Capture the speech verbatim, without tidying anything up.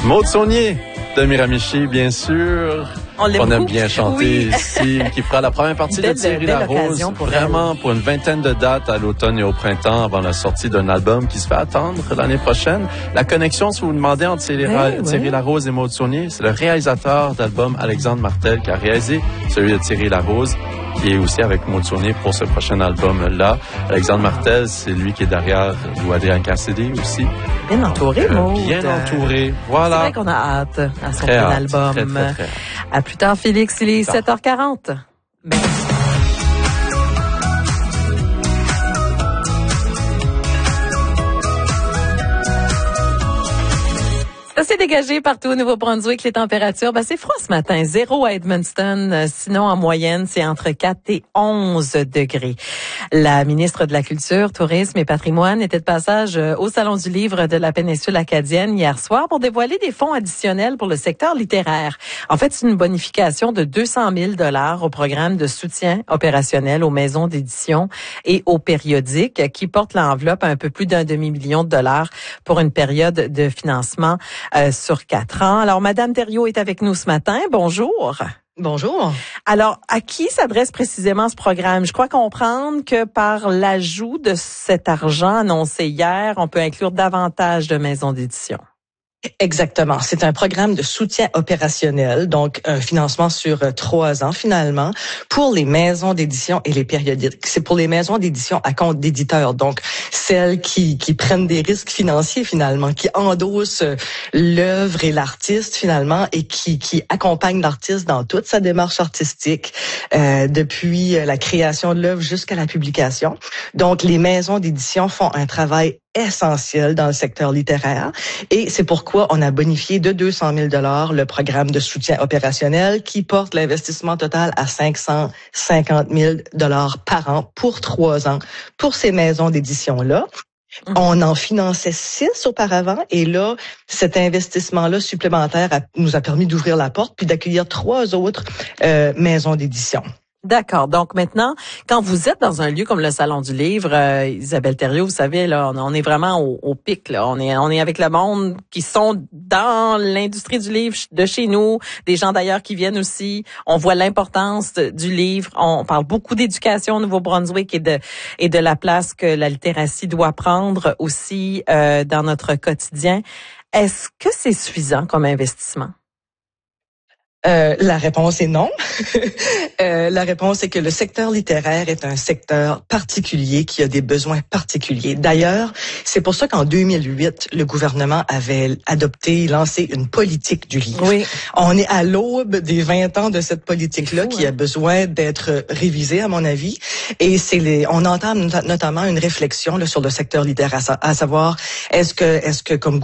Maude Saunier de Miramichi, bien sûr. On l'aime On aime beaucoup. bien chanter Oui. ici, qui fera la première partie Belle- de Thierry belle Larose. occasion pour Vraiment, elle. pour une vingtaine de dates à l'automne et au printemps avant la sortie d'un album qui se fait attendre l'année prochaine. La connexion, si vous vous demandez, entre Thierry, Ouais, ouais. Thierry Larose et Maude Saunier, c'est le réalisateur d'album Alexandre Martel qui a réalisé celui de Thierry Larose, qui est aussi avec Maude Saunier pour ce prochain album-là. Alexandre Martel, c'est lui qui est derrière Lou Adrien Cassidy aussi. Bien entouré, Euh, Maude. Bien entouré. C'est Voilà. vrai qu'on a hâte à son Très prochain hâte, album. très, très, très hâte. À plus tard, Félix. Il est Plus tard. sept heures quarante. Merci. Ça s'est dégagé partout au Nouveau-Brunswick. Les températures, ben c'est froid ce matin. Zéro à Edmundston. Euh, Sinon, en moyenne, c'est entre quatre et onze degrés. La ministre de la Culture, Tourisme et Patrimoine était de passage euh, au Salon du Livre de la péninsule acadienne hier soir pour dévoiler des fonds additionnels pour le secteur littéraire. En fait, c'est une bonification de deux cent mille dollars au programme de soutien opérationnel aux maisons d'édition et aux périodiques qui porte l'enveloppe à un peu plus d'un demi-million de dollars pour une période de financement Euh, sur quatre ans. Alors, Madame Thériault est avec nous ce matin. Bonjour. Bonjour. Alors, à qui s'adresse précisément ce programme? Je crois comprendre que par l'ajout de cet argent annoncé hier, on peut inclure davantage de maisons d'édition. Exactement. C'est un programme de soutien opérationnel, donc un financement sur euh, trois ans finalement, pour les maisons d'édition et les périodiques. C'est pour les maisons d'édition à compte d'éditeurs, donc celles qui, qui prennent des risques financiers finalement, qui endossent euh, l'œuvre et l'artiste finalement et qui, qui accompagnent l'artiste dans toute sa démarche artistique, euh, depuis euh, la création de l'œuvre jusqu'à la publication. Donc les maisons d'édition font un travail essentiel dans le secteur littéraire et c'est pourquoi on a bonifié de deux cent mille dollars le programme de soutien opérationnel qui porte l'investissement total à cinq cent cinquante mille dollars par an pour trois ans pour ces maisons d'édition-là. On en finançait six auparavant et là, cet investissement-là supplémentaire a, nous a permis d'ouvrir la porte puis d'accueillir trois autres euh, maisons d'édition. D'accord. Donc maintenant, quand vous êtes dans un lieu comme le Salon du Livre, euh, Isabelle Thériault, vous savez, là, on, on est vraiment au, au pic. Là. On est, on est avec le monde qui sont dans l'industrie du livre de chez nous, des gens d'ailleurs qui viennent aussi. On voit l'importance de, du livre. On parle beaucoup d'éducation au Nouveau-Brunswick et de et de la place que la littératie doit prendre aussi euh, dans notre quotidien. Est-ce que c'est suffisant comme investissement? Euh, la réponse est non. euh, la réponse est que le secteur littéraire est un secteur particulier qui a des besoins particuliers. D'ailleurs, c'est pour ça qu'en deux mille huit, le gouvernement avait adopté, lancé une politique du livre. Oui. On est à l'aube des vingt ans de cette politique-là Fou, qui hein? a besoin d'être révisée, à mon avis. Et c'est les, on entame not- notamment une réflexion là, sur le secteur littéraire, à, sa- à savoir, est-ce que, est-ce que comme